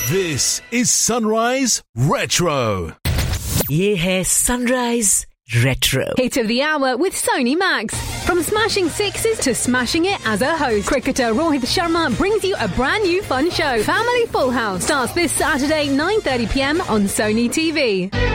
This is Sunrise Retro. ये है Sunrise Retro. Hit of the hour with Sony Max. From smashing sixes to smashing it as a host, cricketer Rohit Sharma brings you a brand new fun show. Family Full House starts this Saturday 9:30 p.m. on Sony TV.